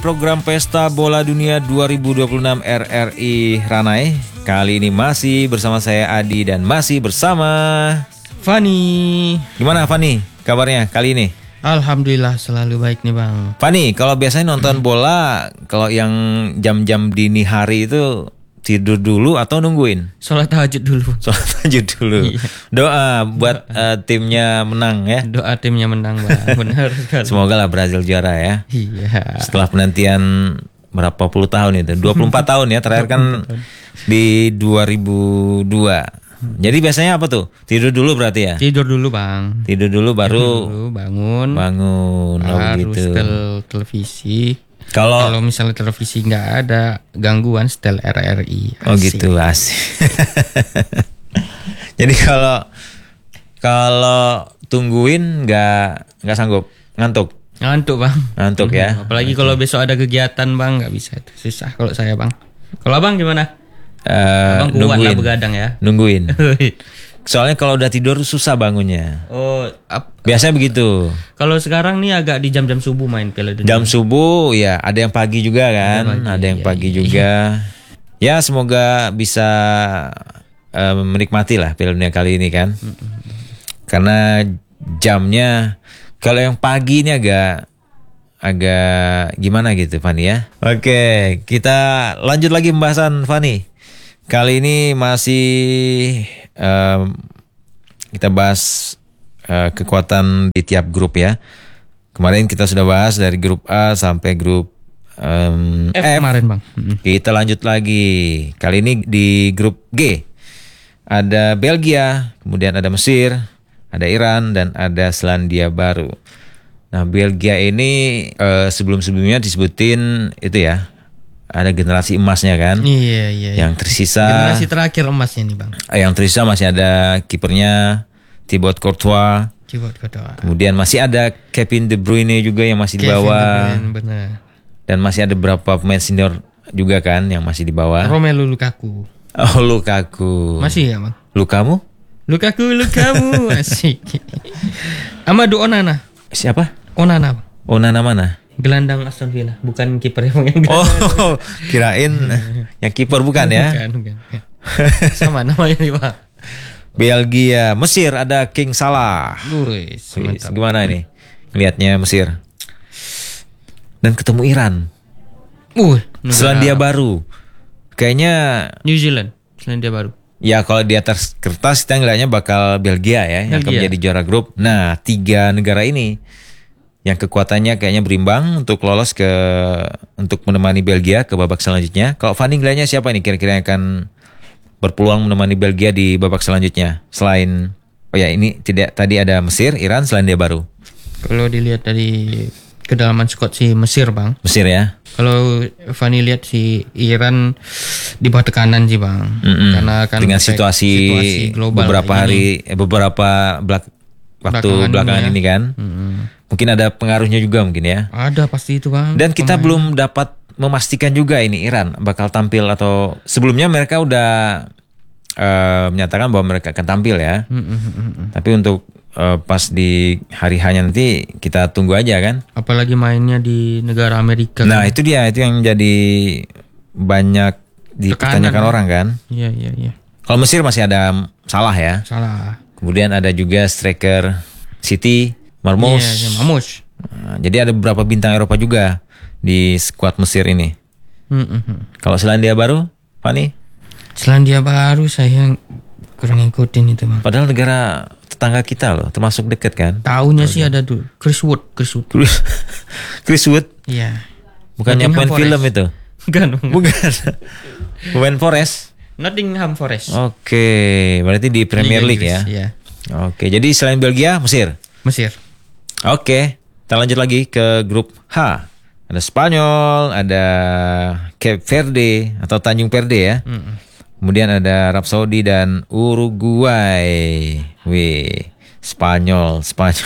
Program Pesta Bola Dunia 2026 RRI Ranai. Kali ini masih bersama saya Adi dan masih bersama Fani. Gimana Fani kabarnya kali ini? Alhamdulillah selalu baik nih Bang. Fani, kalau biasanya nonton bola, kalau yang jam-jam dini hari itu tidur dulu atau nungguin? Sholat tahajud dulu. Sholat tahajud dulu. Doa buat timnya menang ya. Doa timnya menang Bang. Benar sekali. Semoga lah Brazil juara ya. Iya. Setelah penantian berapa puluh tahun itu? 24 tahun ya. Terakhir kan di 2002. Jadi biasanya apa tuh? Tidur dulu berarti ya? Tidur dulu Bang. Tidur dulu baru bangun. Oh Harus gitu. setel televisi. Kalau misalnya televisi nggak ada gangguan, setel RRI. oh gitu asik. Jadi kalau tungguin nggak sanggup, ngantuk. Ngantuk Bang. Ngantuk ya. Apalagi kalau besok ada kegiatan Bang, nggak bisa itu. Susah kalau saya Bang. Kalau Abang gimana? Abang kuat lah begadang ya. Nungguin. Soalnya kalau udah tidur susah bangunnya. Oh, biasanya begitu. Kalau sekarang nih agak di jam-jam subuh main Piala Dunia. Jam subuh ya, ada yang pagi juga kan, ada yang pagi juga. Ya semoga bisa menikmati lah Piala Dunia kali ini kan. Karena jamnya kalau yang pagi ini agak gimana gitu Fani ya. Oke, kita lanjut lagi pembahasan Fani. Kali ini masih kita bahas kekuatan di tiap grup ya. Kemarin kita sudah bahas dari grup A sampai grup F kemarin Bang. Kita lanjut lagi. Kali ini di grup G. Ada Belgia, kemudian ada Mesir, ada Iran, dan ada Selandia Baru. Nah Belgia ini sebelum-sebelumnya disebutin itu ya. Ada generasi emasnya kan. Iya. Yang tersisa. Generasi terakhir emasnya nih Bang. Yang tersisa masih ada kipernya Thibaut Courtois. Kemudian masih ada Kevin De Bruyne juga yang masih di bawah. Benar. Dan masih ada beberapa pemain senior juga kan yang masih di bawah. Romelu Lukaku. Oh Lukaku. Masih ya Bang? Lukamu? Lukaku asik. Amadou Onana. Siapa? Onana Bang. Onana mana? Gelandang Aston Villa, bukan kiper yang gelandang. Oh, kirain yang kiper bukan ya? Bukan. Sama namanya nih Bang. Belgia, Mesir ada King Salah. Luris, mantap. Gimana ini? Ngelihatnya Mesir. Dan ketemu Iran. Selandia Baru. Kayaknya New Zealand, Selandia Baru. Ya kalau di atas kertas kita ngelihatnya bakal Belgia ya yang akan menjadi juara grup. Nah 3 negara ini yang kekuatannya kayaknya berimbang untuk lolos untuk menemani Belgia ke babak selanjutnya. Kalau Fanny ngelihatnya siapa nih kira-kira yang akan berpeluang menemani Belgia di babak selanjutnya? Selain ini tadi ada Mesir, Iran, Selandia Baru. Kalau dilihat dari kedalaman squad si Mesir Bang. Mesir ya. Kalau Fanny lihat si Iran di bawah tekanan sih Bang. Karena kan dengan situasi global beberapa waktu belakangan ini kan. Mungkin ada pengaruhnya juga mungkin ya. Ada pasti itu Bang. Dan kita belum dapat memastikan juga ini Iran bakal tampil atau sebelumnya mereka udah menyatakan bahwa mereka akan tampil ya. Tapi untuk pas di hari hanya nanti kita tunggu aja kan. Apalagi mainnya di negara Amerika. Nah kan? Itu dia, itu yang jadi banyak dipertanyakan orang kan. Iya. Kalau Mesir masih ada Salah ya. Salah. Kemudian ada juga striker City Marmoush. Iya, Marmoush. Nah, jadi ada beberapa bintang Eropa juga di skuad Mesir ini. Kalau Selandia Baru, Fani? Selandia Baru saya kurang ngikutin itu Bang. Padahal negara tetangga kita loh, termasuk dekat kan? Tahunya sih ada dulu Chris Wood. Chris Wood? Iya. Bukannya pemain film itu? Bukan. Pemain Forest? Nottingham Forest. Oke, berarti di Premier League ya? Iya. Oke, jadi selain Belgia, Mesir? Oke, kita lanjut lagi ke grup H. Ada Spanyol, ada Cape Verde atau Tanjung Verde ya. Kemudian ada Arab Saudi dan Uruguay. Spanyol.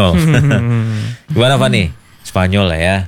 Gimana Pak nih? Spanyol lah ya.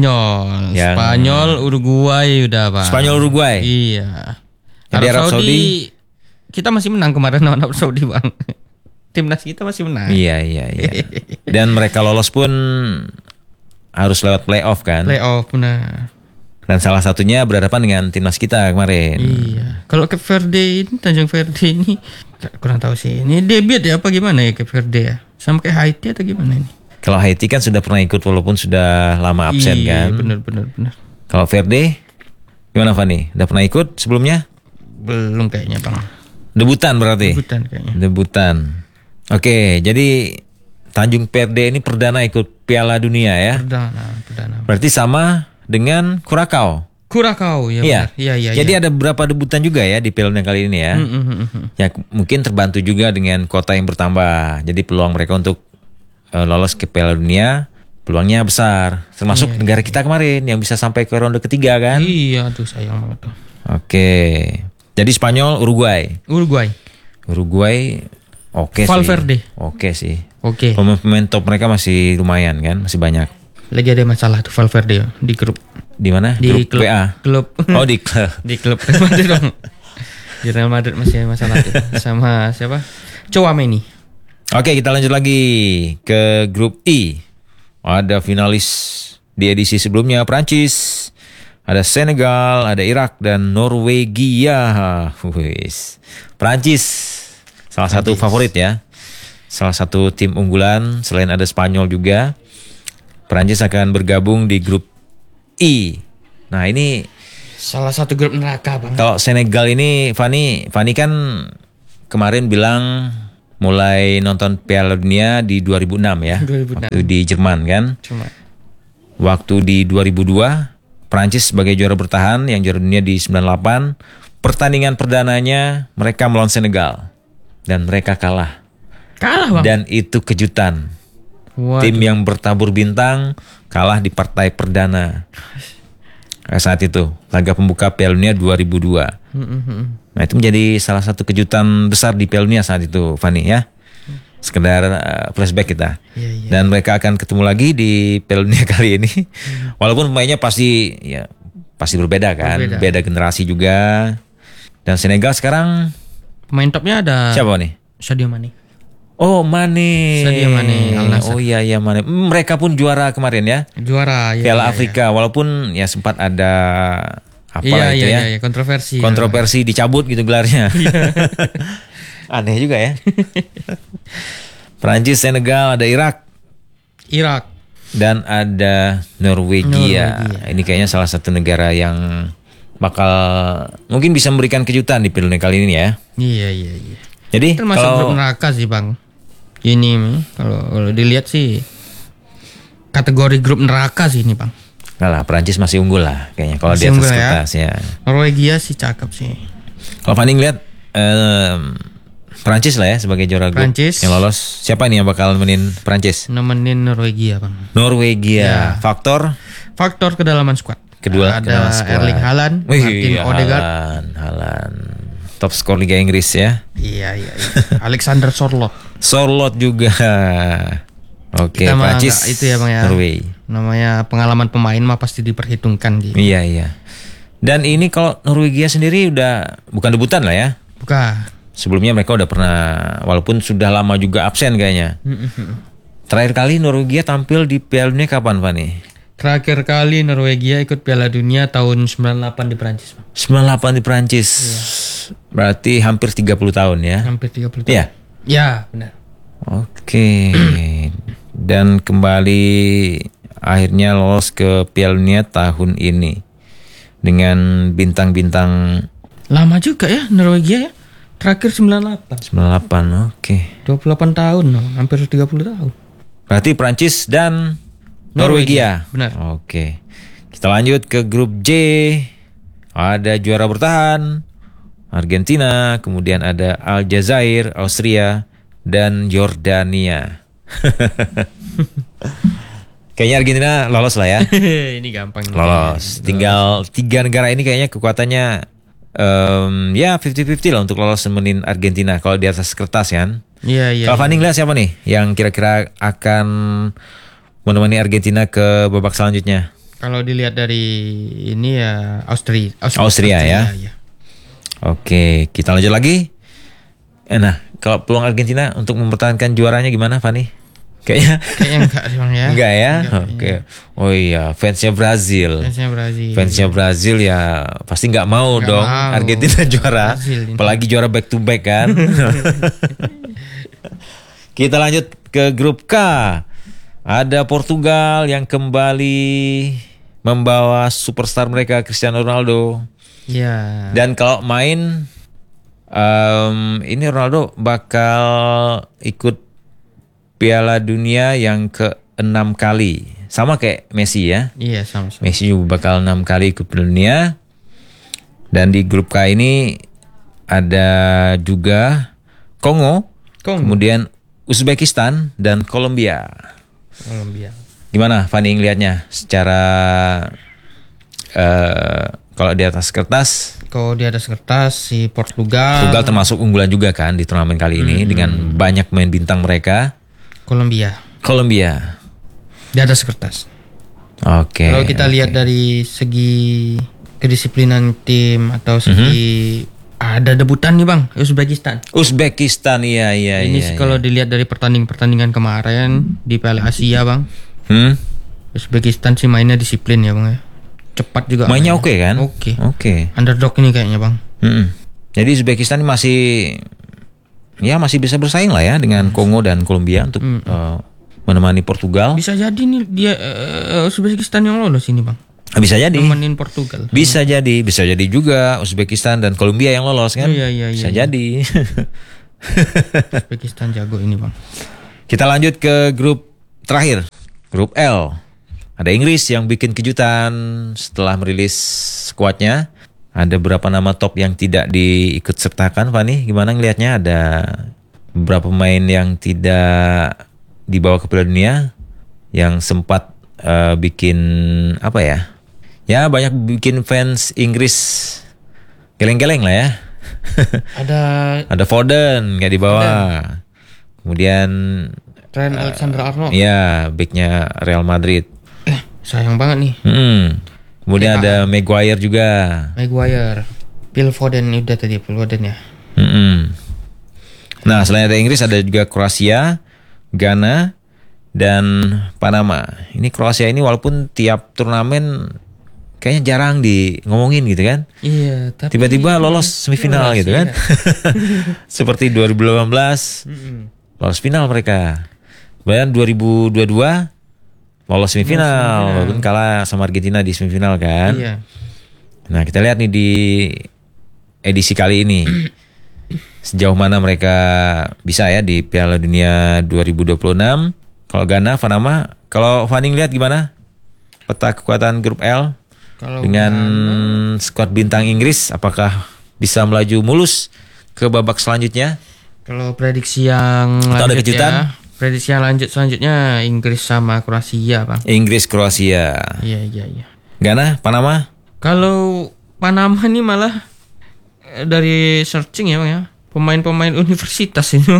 Spanyol, Uruguay udah Pak. Spanyol, Uruguay. Iya. Jadi Arab Saudi kita masih menang kemarin lawan Arab Saudi Bang. Timnas kita masih menang. Iya. Dan mereka lolos pun harus lewat playoff kan? Playoff benar. Dan salah satunya berhadapan dengan timnas kita kemarin. Iya. Kalau Cape Verde ini, Tanjung Verde ini kurang tahu sih. Ini debut ya apa gimana ya Cape Verde ya? Sama kayak Haiti atau gimana ini? Kalau Haiti kan sudah pernah ikut walaupun sudah lama absen kan. Bener. Kalau Verde gimana Fani? Udah pernah ikut sebelumnya? Belum kayaknya Bang. Debutan berarti? Debutan kayaknya. Debutan. Oke, jadi Tanjung Verde ini perdana ikut Piala Dunia ya? Perdana. Berarti sama dengan Curacao ya. Iya. Benar. Iya. Jadi ada beberapa debutan juga ya di Piala Dunia kali ini ya. Ya mungkin terbantu juga dengan kota yang bertambah. Jadi peluang mereka untuk lolos ke Piala Dunia peluangnya besar. Termasuk negara kita kemarin yang bisa sampai ke ronde ketiga kan? Iya, aduh sayang banget tuh. Oke. Jadi Spanyol, Uruguay. Oke sih. Valverde. Oke sih. Oke. Pemain top mereka masih lumayan kan, masih banyak. Lagi ada masalah tuh Valverde di grup. Di mana? Di grup klub. PA. Klub. Oh di klub. Di klub Real Madrid dong. Di Real Madrid masih ada masalah tuh sama siapa? Tchouaméni. Oke, kita lanjut lagi ke grup I. Ada finalis di edisi sebelumnya Prancis, ada Senegal, ada Irak dan Norwegia. Prancis salah satu favorit ya. Salah satu tim unggulan selain ada Spanyol juga. Prancis akan bergabung di grup I. Nah, ini salah satu grup neraka Bang. Kalau Senegal ini Fani kan kemarin bilang mulai nonton Piala Dunia di 2006 ya. 2006. Waktu di Jerman kan. Waktu di 2002 Prancis sebagai juara bertahan yang juara dunia di 98. Pertandingan perdananya mereka melawan Senegal dan mereka kalah. Bang. Dan itu kejutan. Waduh. Tim yang bertabur bintang kalah di partai perdana. Saat itu laga pembuka Piala Dunia 2002. Nah, itu menjadi salah satu kejutan besar di Piala Dunia saat itu, Fani ya. Sekedar flashback kita. Dan mereka akan ketemu lagi di Piala Dunia kali ini. Walaupun pemainnya pasti berbeda kan, beda generasi juga. Dan Senegal sekarang pemain topnya ada siapa nih? Sadio Mane. Oh, Mane. Sadio Mane, Al Nassr. Oh iya Mane. Mereka pun juara kemarin ya. Juara ya. Piala Afrika walaupun ya sempat ada kontroversi dicabut gitu gelarnya. Aneh juga ya. Prancis, Senegal, ada Irak dan ada Norwegia. Ini kayaknya salah satu negara yang bakal mungkin bisa memberikan kejutan di Piala Dunia kali ini ya. Iya. Jadi termasuk grup neraka sih Bang. Ini kalau dilihat sih kategori grup neraka sih ini Bang. Nah, Prancis masih unggul lah kayaknya kalau di atas kertas ya. Norwegia sih cakep sih. Kalau Fanny ngeliat Prancis lah ya sebagai juara grup yang lolos. Siapa nih yang bakal nemenin Prancis? Nemenin Norwegia Bang. Norwegia. Ya. Faktor kedalaman skuad. Kedua ada Erling Haaland, Martin Odegaard. Haaland. Top skor Liga Inggris ya. Iya. Alexander Sorloth juga. Oke, Prancis itu ya Bang ya. Norway. Namanya pengalaman pemain mah pasti diperhitungkan gitu. Iya. Dan ini kalau Norwegia sendiri udah bukan debutan lah ya. Bukan. Sebelumnya mereka udah pernah walaupun sudah lama juga absen kayaknya. Terakhir kali Norwegia tampil di Piala Dunia kapan, Fani? Terakhir kali Norwegia ikut Piala Dunia tahun 98 di Prancis. 98 di Prancis. Iya. Berarti hampir 30 tahun ya. Hampir 30 tahun. Iya. Ya, benar. Oke. Dan kembali akhirnya lolos ke Piala Dunia tahun ini dengan bintang-bintang. Lama juga ya Norwegia ya. Terakhir 98. 98, oke. 28 tahun, hampir 30 tahun. Berarti Prancis dan Norwegia. Benar. Oke. Kita lanjut ke grup J. Ada juara bertahan Argentina, kemudian ada Aljazair, Austria, dan Yordania. Kayaknya Argentina lolos lah ya. Ini gampang. Lolos. Tinggal 3 negara ini kayaknya kekuatannya ya 50-50 lah untuk lolos nemenin Argentina kalau di atas kertas kan. Iya. Kalau Fanny lihat siapa nih yang kira-kira akan menemani Argentina ke babak selanjutnya? Kalau dilihat dari ini ya Austria ya. Oke, kita lanjut lagi. Nah, kalau peluang Argentina untuk mempertahankan juaranya gimana, Fanny? Kayaknya enggak sih Bang ya. Enggak ya? Enggak, Oke. Oh iya, fansnya Brazil. Fansnya Brazil ya pasti nggak mau dong Argentina juara. Apalagi juara back to back kan. Kita lanjut ke grup K. Ada Portugal yang kembali membawa superstar mereka Cristiano Ronaldo. Ya. Dan kalau main ini Ronaldo bakal ikut Piala Dunia yang ke-6 kali. Sama kayak Messi ya. Iya, sama. Messi juga bakal 6 kali ikut Piala Dunia. Dan di grup K ini ada juga Kongo. Kemudian Uzbekistan dan Kolombia. Gimana Fanny ngelihatnya secara kalau di atas kertas? Kalau di atas kertas si Portugal termasuk unggulan juga kan di turnamen kali ini dengan banyak pemain bintang mereka. Kolombia di atas kertas. Oke. Kalau kita lihat dari segi kedisiplinan tim atau segi ada debutan nih Bang, Uzbekistan iya. Ini kalau dilihat dari pertandingan kemarin di Piala Asia Bang. Uzbekistan sih mainnya disiplin ya Bang ya. Cepat juga. Mainnya oke kan? Oke. Underdog ini kayaknya Bang. Jadi Uzbekistan masih bisa bersaing lah ya dengan Kongo dan Kolombia untuk menemani Portugal. Bisa jadi nih dia Uzbekistan yang lolos ini Bang. Bisa jadi. Nemenin Portugal. Bisa jadi juga Uzbekistan dan Kolombia yang lolos kan? Iya. Bisa jadi. Uzbekistan jago ini Bang. Kita lanjut ke grup terakhir, grup L. Ada Inggris yang bikin kejutan setelah merilis skuadnya. Ada beberapa nama top yang tidak diikut sertakan, Fanny. Gimana ngelihatnya? Ada beberapa pemain yang tidak dibawa ke Piala Dunia yang sempat bikin apa ya? Ya banyak bikin fans Inggris geleng-geleng lah ya. Ada Foden nggak dibawa. Kemudian Trent Alexander-Arnold. Ya, backnya Real Madrid. Sayang banget nih. Kemudian ada Maguire juga. Phil Foden ya. Nah, selain ada Inggris ada juga Kroasia, Ghana, dan Panama. Ini Kroasia ini walaupun tiap turnamen kayaknya jarang ngomongin gitu kan. Iya, tapi tiba-tiba lolos semifinal gitu kan. Seperti 2018 lolos final mereka. Kemudian 2022 lolos semifinal, walaupun kalah sama Argentina di semifinal kan. Iya. Nah, kita lihat nih di edisi kali ini sejauh mana mereka bisa ya di Piala Dunia 2026. Kalau Ghana, Panama, kalau Fanning lihat gimana peta kekuatan grup L dengan skuad bintang Inggris, apakah bisa melaju mulus ke babak selanjutnya? Kalau prediksi yang ada kejutan? Prediksi yang selanjutnya Inggris sama Kroasia, Bang. Inggris Kroasia. Iya. Ghana, Panama? Kalau Panama ini malah dari searching ya, Bang ya. Pemain-pemain universitas ini.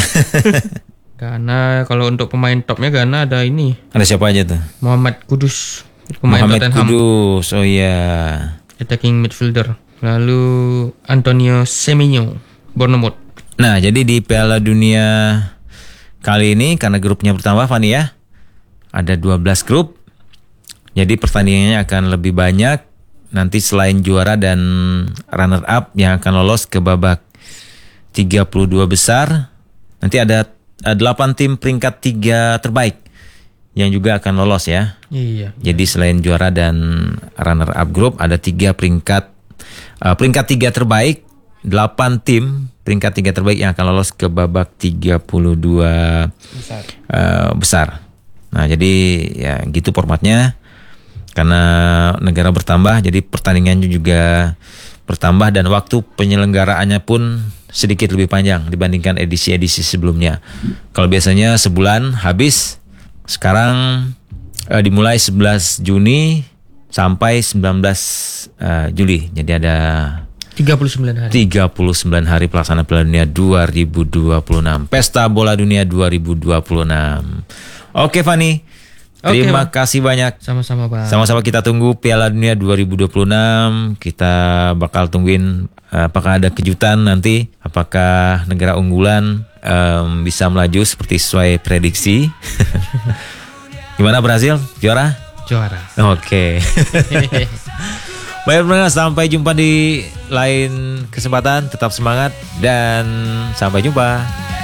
Ghana, kalau untuk pemain topnya Ghana ada ini. Ada siapa aja tuh? Muhammad Kudus. Pemain Tottenham. Kudus, oh iya. Attacking midfielder. Lalu Antonio Semenyo, Bournemouth. Nah, jadi di Piala Dunia kali ini karena grupnya bertambah, Fanny ya, ada 12 grup. Jadi pertandingannya akan lebih banyak. Nanti selain juara dan runner up yang akan lolos ke babak 32 besar, nanti ada 8 tim peringkat 3 terbaik yang juga akan lolos ya. Iya. Jadi selain juara dan runner up grup, ada 3 peringkat 3 terbaik, 8 tim peringkat 3 terbaik yang akan lolos ke babak 32 besar. Nah, jadi ya gitu formatnya. Karena negara bertambah, jadi pertandingannya juga bertambah dan waktu penyelenggaraannya pun sedikit lebih panjang dibandingkan edisi-edisi sebelumnya. Kalau biasanya sebulan habis, sekarang dimulai 11 Juni sampai 19 Juli. Jadi ada 39 hari pelaksanaan Piala Dunia 2026. Pesta Bola Dunia 2026. Oke, Fanny. Terima kasih banyak. Sama-sama, Bang. Sama-sama kita tunggu Piala Dunia 2026. Kita bakal tungguin apakah ada kejutan nanti, apakah negara unggulan bisa melaju seperti sesuai prediksi. Gimana Brazil? Juara? Juara. Oke. Baik pendengar, sampai jumpa di lain kesempatan. Tetap semangat dan sampai jumpa.